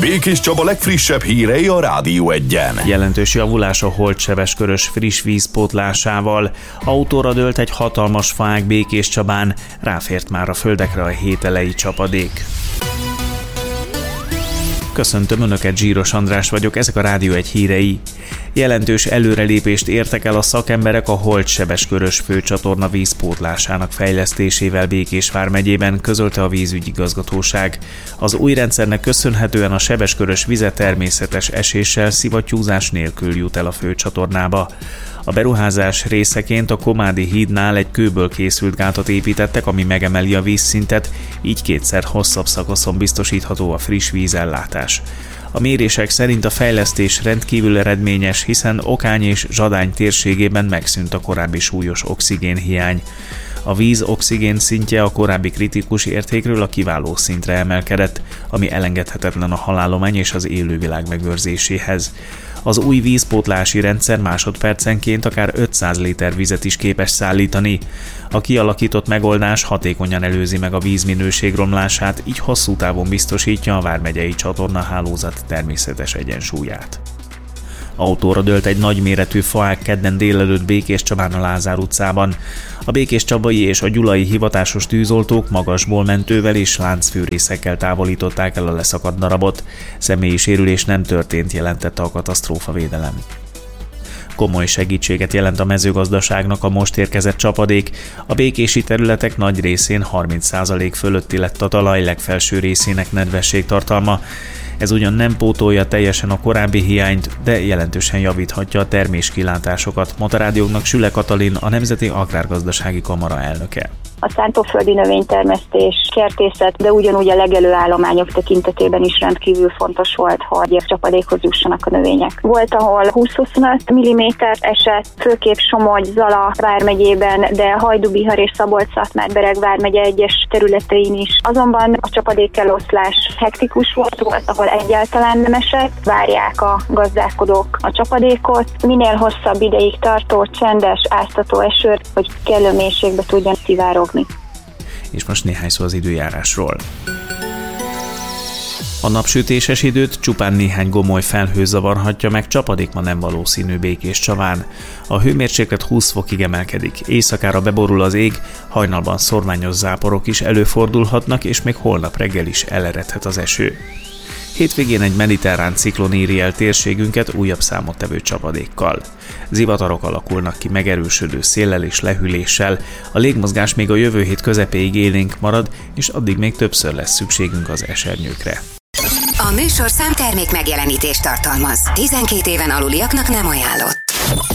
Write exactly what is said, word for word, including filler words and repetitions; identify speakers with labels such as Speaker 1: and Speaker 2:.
Speaker 1: Békés Csaba legfrissebb hírei a Rádió Egyen.
Speaker 2: Jelentős javulás a Holtsebeskörös friss víz pótlásával. Autóra dőlt egy hatalmas faág Békés Csabán, ráfért már a földekre a hét elejé csapadék. Köszöntöm Önöket, Zsíros András vagyok, ezek a Rádió Egy hírei. Jelentős előrelépést értek el a szakemberek a Holtsebeskörös főcsatorna vízpótlásának fejlesztésével Békés vármegyében, közölte a vízügyigazgatóság. Az új rendszernek köszönhetően a sebeskörös vize természetes eséssel, szivattyúzás nélkül jut el a főcsatornába. A beruházás részeként a Komádi hídnál egy kőből készült gátat építettek, ami megemeli a vízszintet, így kétszer hosszabb szakaszon biztosítható a friss vízellátás. A mérések szerint a fejlesztés rendkívül eredményes, hiszen Okány és Zsadány térségében megszűnt a korábbi súlyos oxigénhiány. A víz oxigén szintje a korábbi kritikus értékről a kiváló szintre emelkedett, ami elengedhetetlen a halállomány és az élővilág megőrzéséhez. Az új vízpótlási rendszer másodpercenként akár ötszáz liter vizet is képes szállítani. A kialakított megoldás hatékonyan előzi meg a vízminőség romlását, így hosszú távon biztosítja a vármegyei csatornahálózat természetes egyensúlyát. Autóra dőlt egy nagyméretű faág kedden délelőtt Békés Csabán a Lázár utcában. A békéscsabai és a gyulai hivatásos tűzoltók magasból mentővel és láncfűrészekkel távolították el a leszakadt darabot. Személyi sérülés nem történt, jelentette a katasztrófavédelem. Komoly segítséget jelent a mezőgazdaságnak a most érkezett csapadék. A békési területek nagy részén harminc százalék fölötti lett a talaj legfelső részének nedvességtartalma. Ez ugyan nem pótolja teljesen a korábbi hiányt, de jelentősen javíthatja a terméskilátásokat, mondta rádiónknak Süle Katalin, a Nemzeti Agrárgazdasági Kamara elnöke.
Speaker 3: A szántóföldi növénytermesztés, kertészet, de ugyanúgy a legelőállományok tekintetében is rendkívül fontos volt, hogy csapadékhoz jussanak a növények. Volt, ahol húsz-huszonöt milliméter esett, főképp Somogy, Zala vármegyében, de Hajdú-Bihar és Szabolcs-Szatmár-Bereg vármegye egyes területein is. Azonban a csapadékeloszlás hektikus volt, volt, ahol egyáltalán nem esett. Várják a gazdálkodók a csapadékot, minél hosszabb ideig tartó, csendes, áztató esőt, hogy kellő mélységbe tudjon szivárogni.
Speaker 2: És most néhány szó az időjárásról. A napsütéses időt csupán néhány gomoly felhő zavarhatja meg, csapadék ma nem valószínű Békés Csabán. A hőmérséklet húsz fokig emelkedik, éjszakára beborul az ég, hajnalban szorványos záporok is előfordulhatnak, és még holnap reggel is eleredhet az eső. Hétvégén egy mediterrán ciklon éri el térségünket újabb számottevő csapadékkal. Zivatarok alakulnak ki megerősödő széllel és lehűléssel, a légmozgás még a jövő hét közepéig élénk marad, és addig még többször lesz szükségünk az esernyőkre.
Speaker 4: A műsorszám termék megjelenítést tartalmaz. tizenkét éven aluliaknak nem ajánlott.